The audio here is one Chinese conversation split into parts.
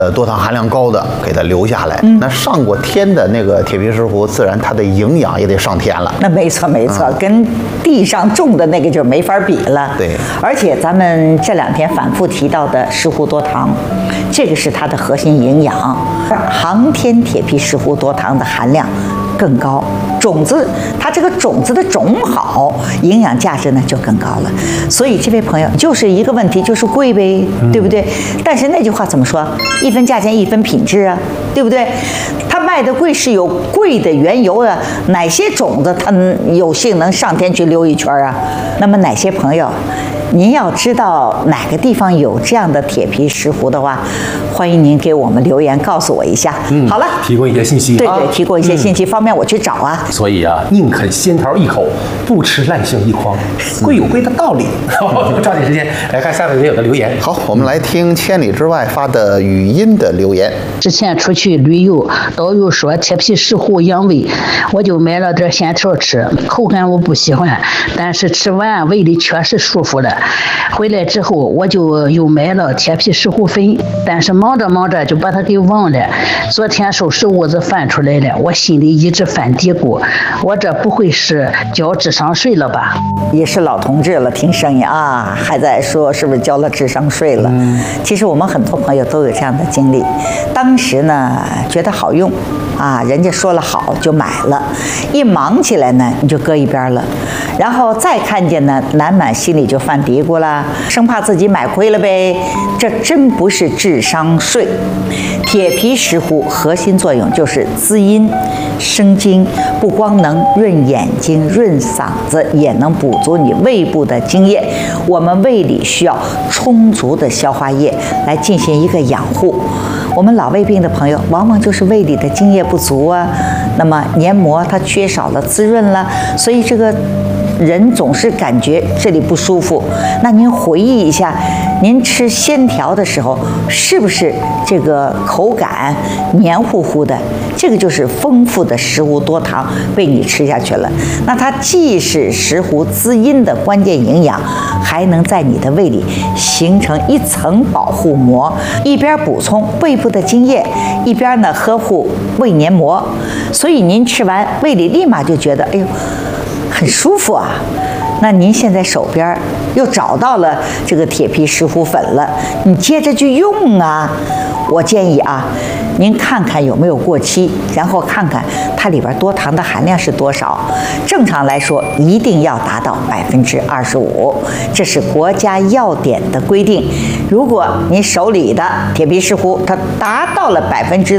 多糖含量高的给它留下来。那上过天的那个铁皮石斛，自然它的营养也得上天了。 那没错没错，跟地上种的那个就没法比了。 对， 而且咱们这2天反复提到的石斛多糖，这个是它的核心营养。航天铁皮石斛多糖的含量更高，种子它这个种子的种好，营养价值呢就更高了。所以这位朋友就是一个问题，就是贵呗，对不对？但是那句话怎么说？一分价钱一分品质啊，对不对？它卖的贵是有贵的缘由啊，哪些种子它有幸能上天去溜一圈啊？那么哪些朋友？您要知道哪个地方有这样的铁皮石斛的话，欢迎您给我们留言告诉我一下。好了， 提供一些信息。 对对，提供一些信息，方便我去找啊。 所以啊，宁啃仙桃一口，不吃烂杏一筐，贵有贵的道理。抓紧时间来看下位网友的留言。 好，我们来听千里之外发的语音的留言。 之前出去旅游，导游说铁皮石斛养胃，我就买了点仙桃吃，口感我不喜欢，但是吃完胃里确实舒服了。回来之后我就又买了铁皮石斛粉，但是忙着忙着就把它给忘了。昨天收拾屋子翻出来了，我心里一直犯嘀咕，我这不会是交智商税了吧？ 也是老同志了，听声音啊，还在说是不是交了智商税了？其实我们很多朋友都有这样的经历，当时呢觉得好用啊，人家说了好就买了，一忙起来呢你就搁一边了，然后再看见呢，难免心里就犯嘀咕了，生怕自己买亏了呗。这真不是智商税。铁皮石斛核心作用就是滋阴生津，不光能润眼睛润嗓子，也能补足你胃部的津液。我们胃里需要充足的消化液来进行一个养护。我们老胃病的朋友往往就是胃里的津液不足啊，那么黏膜它缺少了滋润了，所以这个人总是感觉这里不舒服。那您回忆一下，您吃鲜条的时候是不是这个口感黏糊糊的？这个就是丰富的石斛多糖被你吃下去了。那它既是石斛滋阴的关键营养，还能在你的胃里形成一层保护膜，一边补充胃部的津液，一边呢呵护胃黏膜。所以您吃完胃里立马就觉得，哎呦，很舒服啊。那您现在手边又找到了这个铁皮石斛粉了，你接着去用啊。我建议啊，您看看有没有过期，然后看看它里边多糖的含量是多少。正常来说，一定要达到25%，这是国家药典的规定。如果你手里的铁皮石斛它达到了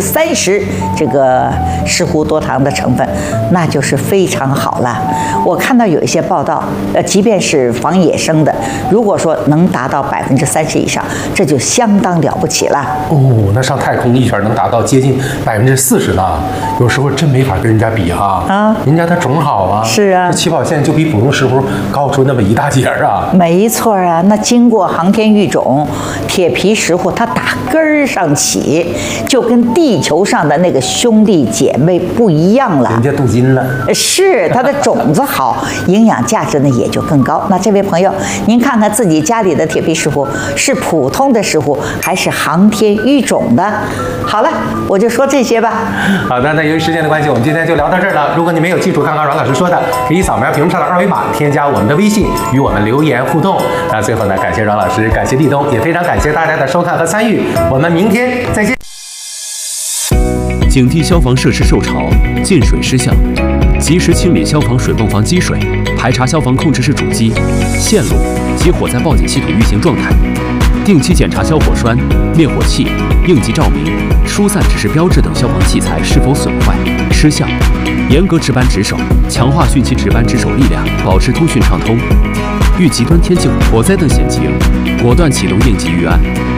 30%这个石斛多糖的成分，那就是非常好了。我看到有一些报道，即便是防野生的，如果说能达到30%以上，这就相当了不起了。 哦，那上太空一圈能达到接近40%呢，有时候真没法跟人家比哈。啊，人家它种好啊。 是啊， 这起跑线就比普通石斛高出那么一大截啊。 没错啊，那经过航天育种，铁皮石斛它打根儿上起，就跟地球上的那个兄弟姐妹不一样了。 人家镀金了。 是，它的种子好，营养价值呢也就更高。那这位朋友，您看看自己家里的铁皮石斛是普通的石斛还是航天育种的？好了，我就说这些吧。 好的，那由于时间的关系，我们今天就聊到这儿了。如果你没有记住刚刚阮老师说的，可以扫描屏幕上的2维码，添加我们的微信，与我们留言互动。那最后呢，感谢阮老师，感谢立冬，也非常感谢大家的收看和参与。我们明天再见。 警惕消防设施受潮、进水失效，及时清理消防水泵房积水，排查消防控制室主机、线路及火灾报警系统运行状态，定期检查消火栓、灭火器、应急照明、疏散指示标志等消防器材是否损坏、失效，严格值班值守，强化汛期值班值守力量，保持通讯畅通。遇极端天气、火灾等险情，果断启动应急预案。